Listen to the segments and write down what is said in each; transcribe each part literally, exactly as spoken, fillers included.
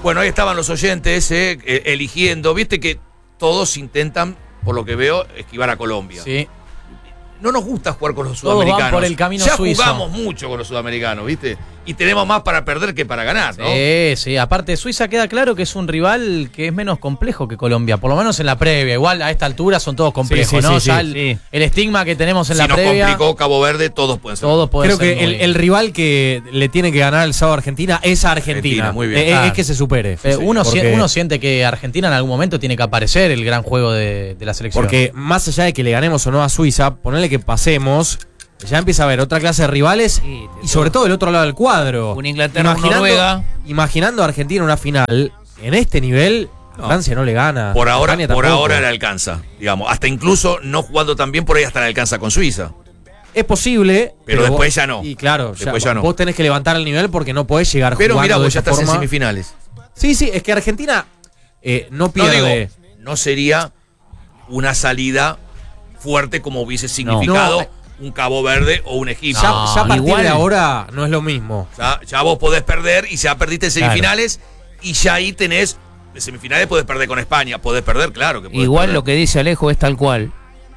Bueno, ahí estaban los oyentes eh, eligiendo. Viste que todos intentan, por lo que veo, esquivar a Colombia. Sí. No nos gusta jugar con los Todos sudamericanos. van por el camino ya suizo. jugamos mucho con los sudamericanos, ¿viste? Y tenemos más para perder que para ganar, ¿no? Sí, sí. Aparte, Suiza queda claro que es un rival que es menos complejo que Colombia, por lo menos en la previa. Igual a esta altura son todos complejos, sí, sí, ¿no? sí, ya sí. el, Sí. el estigma que tenemos en si la nos previa. complicó Cabo Verde, todos pueden ser. Todo puede Creo ser que el, muy- el rival que le tiene que ganar el sábado a Argentina es a Argentina. Argentina, muy bien. Eh, Ah. Es que se supere. Pero Sí, uno, porque, si- uno siente que Argentina en algún momento tiene que aparecer el gran juego de, de la selección. Porque más allá de que le ganemos o no a Suiza, ponerle que pasemos, ya empieza a haber otra clase de rivales Sí, y sobre todo del otro lado del cuadro. Un Inglaterra, un Noruega. Imaginando a Argentina en una final, en este nivel, a No. Francia no le gana. Por ahora, España por tampoco. ahora le alcanza, digamos. Hasta incluso no jugando tan bien, por ahí hasta le alcanza con Suiza. Es posible, Pero vos- después ya no. Y claro, Después ya, ya no. vos tenés que levantar el nivel porque no podés llegar Pero jugando mira, de vos ya esa estás en forma. semifinales. Sí, sí, es que Argentina eh, no No pierde. digo, no sería una salida fuerte como hubiese significado No. un Cabo Verde o un Egipto. ya, No, ya a partir igual- de ahora no es lo mismo. Ya, ya vos podés perder y ya perdiste en semifinales y ya ahí tenés, en semifinales podés perder con España, podés perder, claro que podés Igual perder. lo que dice Alejo es tal cual,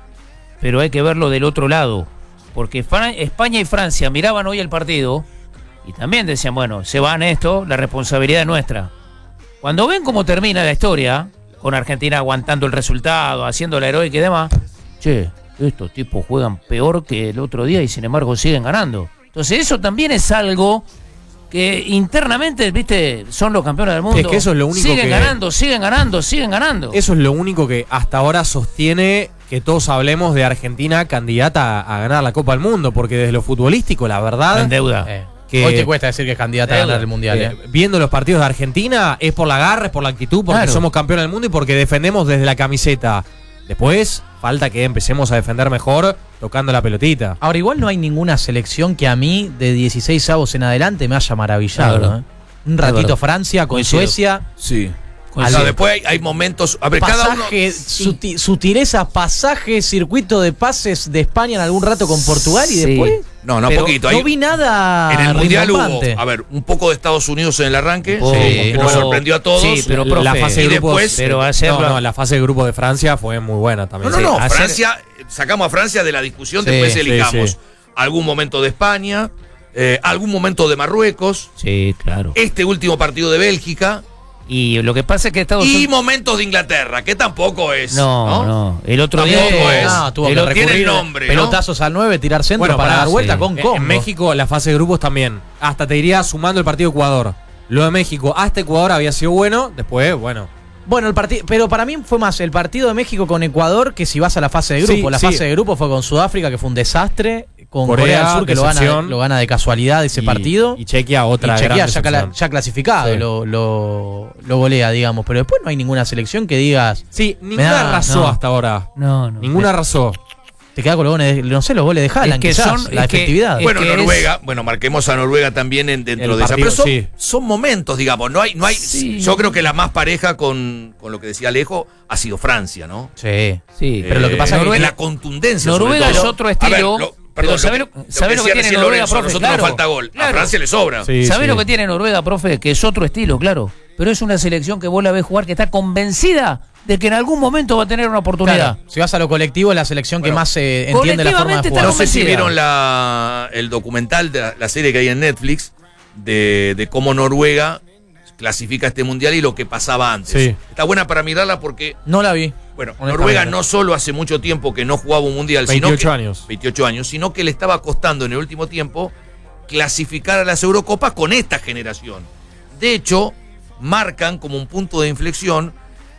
pero hay que verlo del otro lado, porque Fran- España y Francia miraban hoy el partido y también decían, bueno, se van esto, la responsabilidad es nuestra. Cuando ven cómo termina la historia, con Argentina aguantando el resultado, haciendo la heroica y demás, che, estos tipos juegan peor que el otro día y sin embargo siguen ganando. Entonces eso también es algo que internamente, viste, son los campeones del mundo. Es que eso es lo único siguen que- ganando, siguen ganando, siguen ganando. Eso es lo único que hasta ahora sostiene que todos hablemos de Argentina candidata a, a ganar la Copa del Mundo, porque desde lo futbolístico, la verdad, en deuda. Eh, que- hoy te cuesta decir que es candidata a Deuda. ganar el Mundial. eh, eh. viendo los partidos de Argentina, es por la garra, es por la actitud, porque Claro. somos campeones del mundo y porque defendemos desde la camiseta. Después, falta que empecemos a defender mejor tocando la pelotita. Ahora, igual no hay ninguna selección que a mí, de dieciséis avos en adelante, me haya maravillado. Es verdad. ¿eh? Un ratito verdad. Francia con Coincido. Suecia. Sí. Con O sea, sí. después hay, hay momentos. A ver, cada uno. Pasaje, suti- sutileza, pasaje, circuito de pases de España en algún rato con Portugal y Sí. después No, no, Pero poquito. no Hay- vi nada en el Mundial rimbombante. hubo, a ver, un poco de Estados Unidos en el arranque, Oh, que nos oh. sorprendió a todos. Sí, pero la, profe, la fase de y grupos, después- pero no, hacerlo- no, la fase de grupo de Francia fue muy buena No, también. no, Sí. no, hacer- Francia, sacamos a Francia de la discusión, Sí, después sí, elijamos sí. algún momento de España, eh, algún momento de Marruecos, Sí, claro. este último partido de Bélgica Y lo que pasa es que Estados y Unidos. momentos de Inglaterra, que tampoco es. No, No, no, El otro día. Tampoco es. No, tuvo El que otro tiene recurrir nombre, ¿no? pelotazos al nueve, tirar centro Bueno, para pará, dar vuelta sí. con En- combo. En México, la fase de grupos también. Hasta te diría sumando el partido Ecuador. Lo de México hasta Ecuador había sido bueno. Después, bueno. Bueno, el partido, pero para mí fue más el partido de México con Ecuador que si vas a la fase de grupo. Sí, la sí. fase de grupo fue con Sudáfrica, que fue un desastre, con Corea, Corea, del Sur, que lo gana, decepción. lo gana de casualidad ese y- partido. Y Chequia, otra y Chequia gran ya, cala- decepción. ya clasificado, Sí. lo, lo, lo golea, digamos. Pero después no hay ninguna selección que digas, Sí, Me ninguna da- arrasó no. hasta ahora. No, no. Ninguna arrasó. te queda con los goles, de- no sé, los goles de Haaland, Es que quizás, son- la es que- efectividad. es Bueno, que Noruega, bueno, marquemos a Noruega también en- dentro El de esa. partido, Pero son, sí. son momentos, digamos, no hay, no hay. Sí. Yo creo que la más pareja con, con lo que decía Alejo ha sido Francia, ¿no? Sí. Sí, Pero lo que pasa es que en Noruega- la contundencia. sobre Noruega todo. es otro A ver, estilo. lo- pero perdón, ¿sabe lo, lo, que- sabe lo lo que que decía tiene recién Noruega, Lorenzo, a profe? nosotros Claro, nos falta gol. A claro. Francia le sobra. Sí, ¿Sabés sí. lo que tiene Noruega, profe? Que es otro estilo, claro. Pero es una selección que vos la ves jugar que está convencida de que en algún momento va a tener una oportunidad. Claro, si vas a lo colectivo, es la selección que Bueno, más eh, entiende la forma de colectivamente jugar. No sé si convencida. vieron la, el documental, de la, la serie que hay en Netflix, de, de cómo Noruega clasifica este mundial y lo que pasaba antes. Sí. Está buena para mirarla porque, No la vi. bueno, Honestamente. Noruega no solo hace mucho tiempo que no jugaba un mundial, veintiocho sino que, años. veintiocho años, sino que le estaba costando en el último tiempo clasificar a las Eurocopas con esta generación. De hecho, marcan como un punto de inflexión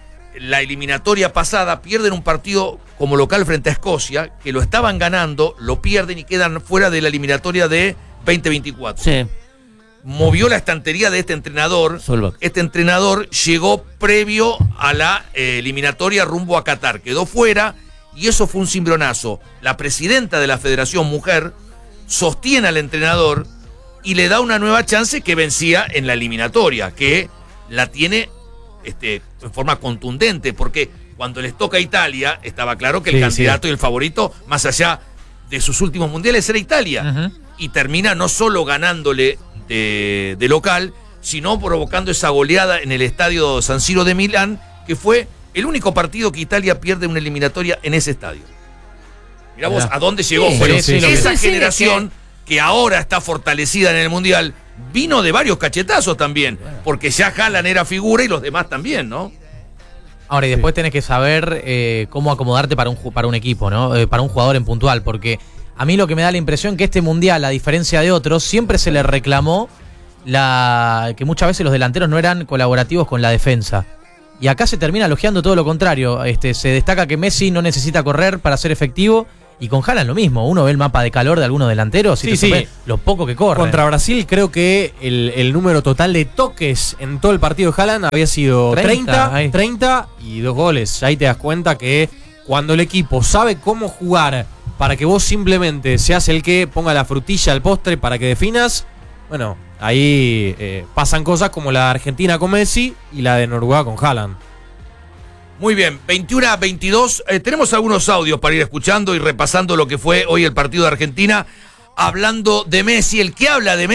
la eliminatoria pasada, pierden un partido como local frente a Escocia, que lo estaban ganando, lo pierden y quedan fuera de la eliminatoria de veinte veinticuatro. Sí. Movió la estantería de este entrenador. Solbach. Este entrenador llegó previo a la eh, eliminatoria rumbo a Qatar, quedó fuera y eso fue un cimbronazo. La presidenta de la Federación Mujer sostiene al entrenador y le da una nueva chance que vencía en la eliminatoria, que la tiene este, en forma contundente, porque cuando les toca a Italia, estaba claro que el Sí, candidato y el favorito, más allá de sus últimos mundiales, era Italia. Ujú. Y termina no solo ganándole de, de local, sino provocando esa goleada en el estadio San Siro de Milán, que fue el único partido que Italia pierde una eliminatoria en ese estadio. Mirá vos a dónde llegó. Sí, Bueno, sí, sí, esa sí, sí, generación que... que ahora está fortalecida en el Mundial vino de varios cachetazos también, porque ya Haaland era figura y los demás también, ¿no? Ahora, y después tenés que saber eh, cómo acomodarte para un, ju- para un equipo, ¿no? Eh, para un jugador en puntual, porque a mí lo que me da la impresión que este Mundial, a diferencia de otros, siempre se le reclamó la que muchas veces los delanteros no eran colaborativos con la defensa. Y acá se termina elogiando todo lo contrario. Este, se destaca que Messi no necesita correr para ser efectivo. Y con Haaland lo mismo. Uno ve el mapa de calor de algunos delanteros y Sí, te sí. sorprende lo poco que corre. Contra Brasil creo que el, el número total de toques en todo el partido de Haaland había sido treinta, treinta, ahí. treinta y dos goles. Ahí te das cuenta que cuando el equipo sabe cómo jugar para que vos simplemente seas el que ponga la frutilla al postre para que definas, bueno, ahí eh, pasan cosas como la de Argentina con Messi y la de Noruega con Haaland. Muy bien, veintiuno a veintidós. Eh, tenemos algunos audios para ir escuchando y repasando lo que fue hoy el partido de Argentina. Hablando de Messi, el que habla de Messi.